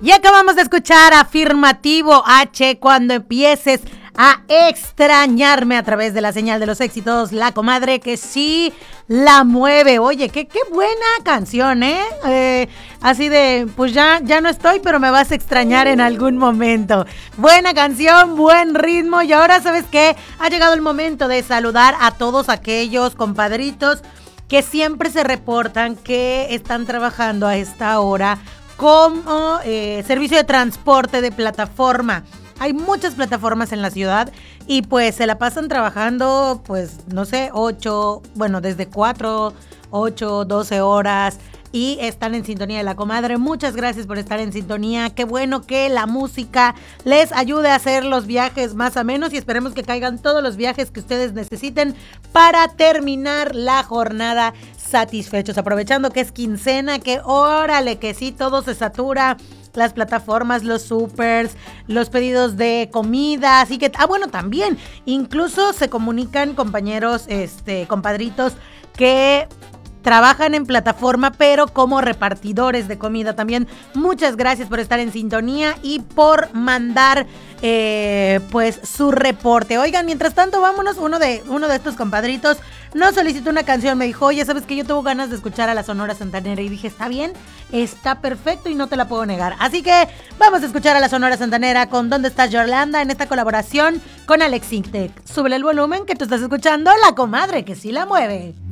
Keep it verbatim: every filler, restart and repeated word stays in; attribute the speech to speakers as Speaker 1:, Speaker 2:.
Speaker 1: Y acabamos de escuchar Afirmativo H, cuando empieces a extrañarme, a través de la señal de los éxitos, La Comadre que sí la mueve. Oye, qué, qué buena canción, ¿eh? ¿eh? Así de, pues ya, ya no estoy, pero me vas a extrañar en algún momento. Buena canción, buen ritmo. Y ahora, ¿sabes qué? Ha llegado el momento de saludar a todos aquellos compadritos que siempre se reportan que están trabajando a esta hora como eh, servicio de transporte de plataforma. Hay muchas plataformas en la ciudad y pues se la pasan trabajando, pues no sé, ocho, bueno, desde cuatro, ocho, doce horas y están en sintonía de La Comadre. Muchas gracias por estar en sintonía. Qué bueno que la música les ayude a hacer los viajes más amenos y esperemos que caigan todos los viajes que ustedes necesiten para terminar la jornada satisfechos, aprovechando que es quincena, que órale, que sí, todo se satura, las plataformas, los supers, los pedidos de comida, así que, ah, bueno, también, incluso se comunican compañeros, este, compadritos, que trabajan en plataforma, pero como repartidores de comida también. Muchas gracias por estar en sintonía y por mandar, eh, pues, su reporte. Oigan, mientras tanto, vámonos, uno de, uno de estos compadritos nos solicitó una canción, me dijo, oye, ¿sabes qué? Yo tengo ganas de escuchar a la Sonora Santanera, y dije, está bien, está perfecto y no te la puedo negar. Así que vamos a escuchar a la Sonora Santanera con ¿Dónde estás, Yolanda? En esta colaboración con Alex Intec. Súbele el volumen que tú estás escuchando La Comadre que sí la mueve.